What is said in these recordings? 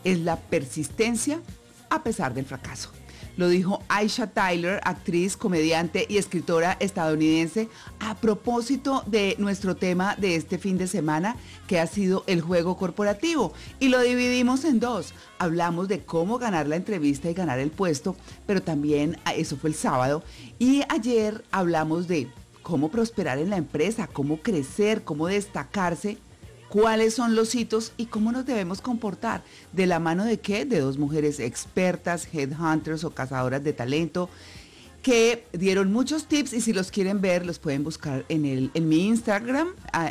es la persistencia a pesar del fracaso. Lo dijo Aisha Tyler, actriz, comediante y escritora estadounidense, a propósito de nuestro tema de este fin de semana, que ha sido el juego corporativo. Y lo dividimos en dos. Hablamos de cómo ganar la entrevista y ganar el puesto, pero también, eso fue el sábado. Y ayer hablamos de cómo prosperar en la empresa, cómo crecer, cómo destacarse, cuáles son los hitos y cómo nos debemos comportar. ¿De la mano de qué? De dos mujeres expertas, headhunters o cazadoras de talento, que dieron muchos tips, y si los quieren ver, los pueden buscar en mi Instagram,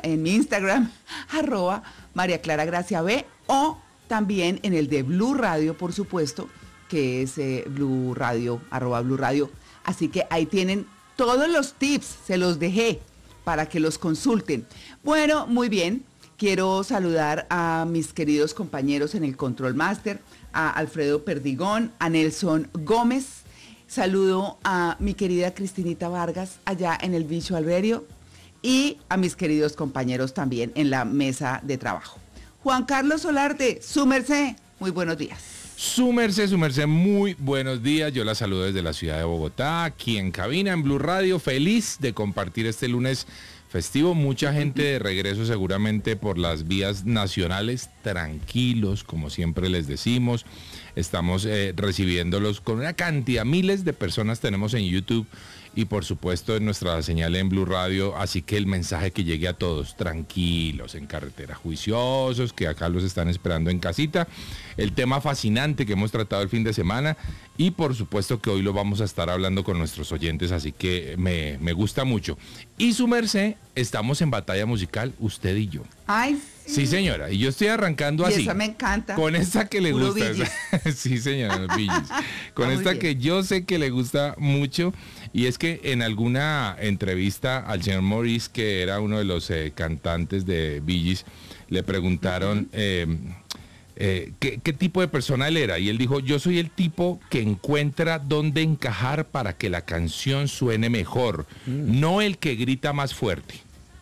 @María Clara Gracia B, o también en el de Blue Radio, por supuesto, que es Blue Radio, @Blue Radio. Así que ahí tienen todos los tips, se los dejé para que los consulten. Bueno, muy bien. Quiero saludar a mis queridos compañeros en el Control Master, a Alfredo Perdigón, a Nelson Gómez. Saludo a mi querida Cristinita Vargas allá en el Visual Radio y a mis queridos compañeros también en la mesa de trabajo. Juan Carlos Solarte, su merced, muy buenos días. Su merced, muy buenos días. Yo la saludo desde la ciudad de Bogotá, aquí en cabina, en Blue Radio. Feliz de compartir este lunes festivo. Mucha gente de regreso seguramente por las vías nacionales. Tranquilos, como siempre les decimos. Estamos recibiéndolos con una cantidad, miles de personas tenemos en YouTube y por supuesto en nuestra señal en Blue Radio, así que el mensaje que llegue a todos, tranquilos en carretera, juiciosos, que acá los están esperando en casita, el tema fascinante que hemos tratado el fin de semana y por supuesto que hoy lo vamos a estar hablando con nuestros oyentes, así que me gusta mucho. Y su merced, estamos en batalla musical, usted y yo. Ay, sí, señora, y yo estoy arrancando así. Y esa me encanta. Con esta que le Puro gusta. Sí, señora, Villis. Con esta que yo sé que le gusta mucho. Y es que en alguna entrevista al señor Maurice, que era uno de los cantantes de Villis, le preguntaron qué tipo de persona él era. Y él dijo, yo soy el tipo que encuentra dónde encajar para que la canción suene mejor, no el que grita más fuerte.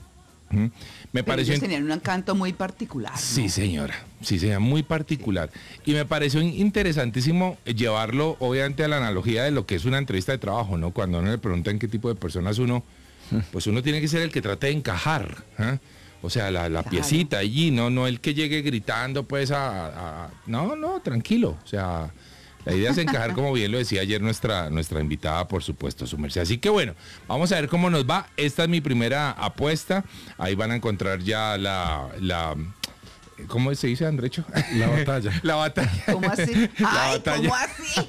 Me pareció. Ellos tenían un encanto muy particular, ¿no? Sí, señora, muy particular. Sí. Y me pareció interesantísimo llevarlo, obviamente, a la analogía de lo que es una entrevista de trabajo, ¿no? Cuando uno le preguntan qué tipo de personas uno, pues uno tiene que ser el que trate de encajar, ¿eh? O sea, la claro. Piecita allí, no el que llegue gritando, pues, no, tranquilo, o sea. La idea es encajar, como bien lo decía ayer nuestra invitada, por supuesto, su merced. Así que bueno, vamos a ver cómo nos va. Esta es mi primera apuesta. Ahí van a encontrar ya la ¿cómo se dice, Andrecho? La batalla. La batalla. ¿Cómo así? Ay, batalla. ¿Cómo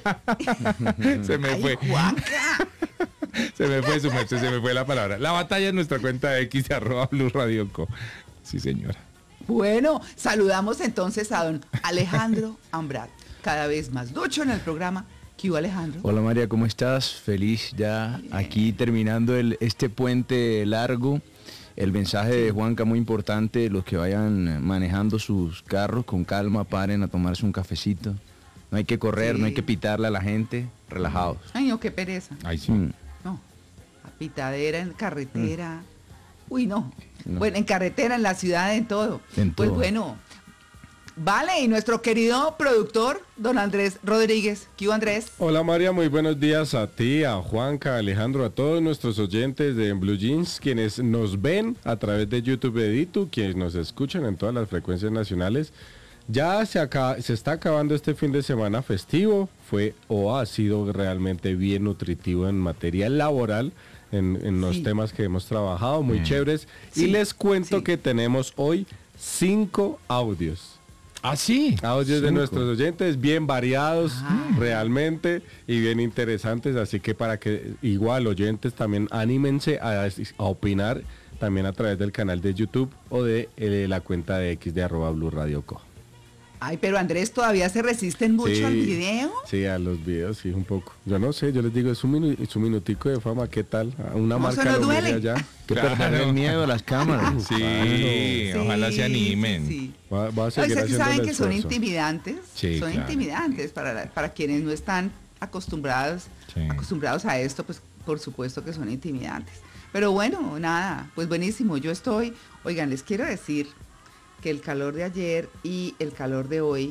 así? Se me fue. Juanca. Se me fue, su merced, se me fue la palabra. La batalla es nuestra cuenta de X de @Blue Radio Co. Sí, señora. Bueno, saludamos entonces a don Alejandro Ambrat, cada vez más ducho en el programa. ¿Qué hubo, Alejandro? Hola María, ¿cómo estás? Feliz ya aquí terminando este puente largo. El mensaje de Juanca muy importante, los que vayan manejando sus carros con calma, paren a tomarse un cafecito. No hay que correr, no hay que pitarle a la gente, relajados. Ay, no, qué pereza. Ay, sí. No, a pitadera en carretera. Uy, no. Bueno, en carretera, en la ciudad, en todo. Pues bueno. Vale, y nuestro querido productor, don Andrés Rodríguez. ¿Qué hubo, Andrés? Hola María, muy buenos días a ti, a Juanca, a Alejandro, a todos nuestros oyentes de Blue Jeans, quienes nos ven a través de YouTube Editu, quienes nos escuchan en todas las frecuencias nacionales. Ya se está acabando este fin de semana festivo, ha sido realmente bien nutritivo en materia laboral, en los temas que hemos trabajado, muy chéveres. Sí, y les cuento que tenemos hoy 5 audios. Ah, sí. Audios de nuestros oyentes, bien variados realmente y bien interesantes, así que para que igual oyentes también anímense a opinar también a través del canal de YouTube o de la cuenta de X de @Blue Radio Co. Ay, pero Andrés, ¿todavía se resisten mucho al video? Sí, a los videos, sí, un poco. Yo no sé, yo les digo, es su minutico de fama, ¿qué tal? Una marca lo duele allá. Que perder el miedo a las cámaras. Sí, ojalá se animen. Sí. Va a seguir haciendo ¿Saben el que son esfuerzo? intimidantes? Sí, son intimidantes para quienes no están acostumbrados a esto, pues por supuesto que son intimidantes. Pero bueno, nada, pues buenísimo. Oigan, les quiero decir que el calor de ayer y el calor de hoy